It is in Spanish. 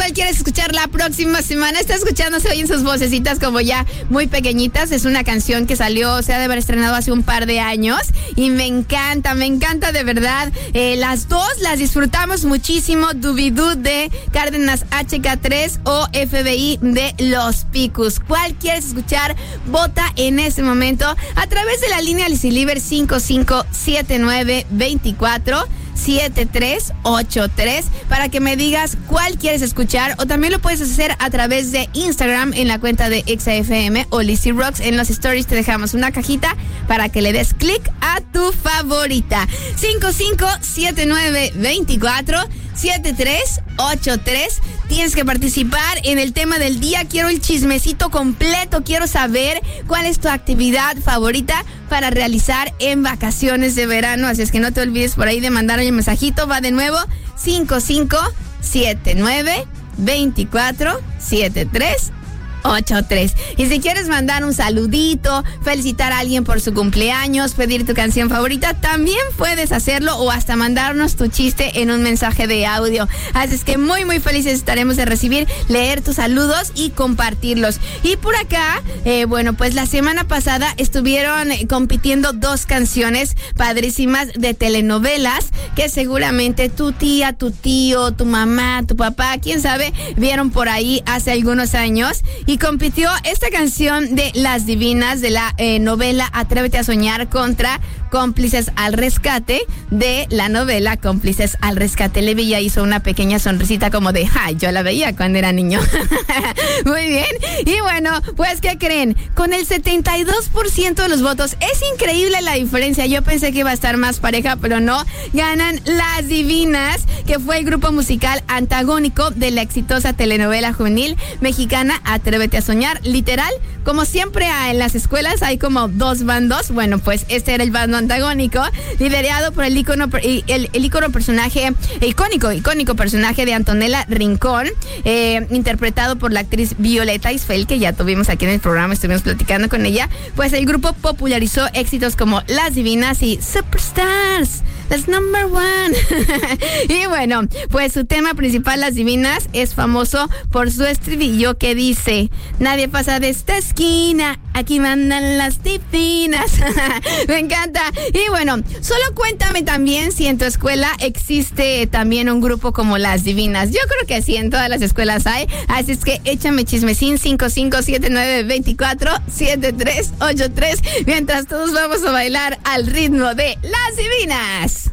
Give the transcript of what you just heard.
¿Cuál quieres escuchar la próxima semana? Está escuchando, se oyen sus vocecitas como ya muy pequeñitas. Es una canción que salió, se ha de haber estrenado hace un par de años y me encanta de verdad. Las dos las disfrutamos muchísimo. Dubidú de Cárdenas HK3 o FBI de Los Picus. ¿Cuál quieres escuchar? Vota en este momento a través de la línea Liciliber 5579247383 para que me digas cuál quieres escuchar, o también lo puedes hacer a través de Instagram en la cuenta de XFM o Lizzy Rocks. En los stories te dejamos una cajita para que le des clic a tu favorita. 5579247383. Tienes que participar en el tema del día. Quiero el chismecito completo. Quiero saber cuál es tu actividad favorita para realizar en vacaciones de verano. Así es que no te olvides por ahí de mandar un mensajito. Va de nuevo, 5579247383. Y si quieres mandar un saludito, felicitar a alguien por su cumpleaños, pedir tu canción favorita, también puedes hacerlo, o hasta mandarnos tu chiste en un mensaje de audio. Así es que muy felices estaremos de recibir, leer tus saludos y compartirlos. Y por acá, bueno, pues la semana pasada estuvieron compitiendo dos canciones padrísimas de telenovelas que seguramente tu tía, tu tío, tu mamá, tu papá, quién sabe, vieron por ahí hace algunos años. Y compitió esta canción de Las Divinas de la novela Atrévete a Soñar contra Cómplices al Rescate de la novela Cómplices al Rescate. Levilla hizo una pequeña sonrisita como de, yo la veía cuando era niño. Muy bien. Y bueno, pues, ¿qué creen? Con el 72% de los votos, es increíble la diferencia. Yo pensé que iba a estar más pareja, pero no. Ganan Las Divinas, que fue el grupo musical antagónico de la exitosa telenovela juvenil mexicana Atrévete a Soñar. Literal, como siempre en las escuelas hay como dos bandos. Bueno, pues este era el bando antagónico, liderado por el icónico personaje de Antonella Rincón, interpretado por la actriz Violeta Isfel, que ya tuvimos aquí en el programa, estuvimos platicando con ella. Pues el grupo popularizó éxitos como Las Divinas y Superstars, that's number one. Y bueno, pues su tema principal, Las Divinas, es famoso por su estribillo que dice: nadie pasa de esta esquina, aquí mandan las divinas. Me encanta. Y bueno, solo cuéntame también si en tu escuela existe también un grupo como Las Divinas. Yo creo que sí, en todas las escuelas hay. Así es que échame chismecín 5579247383 mientras todos vamos a bailar al ritmo de Las Divinas.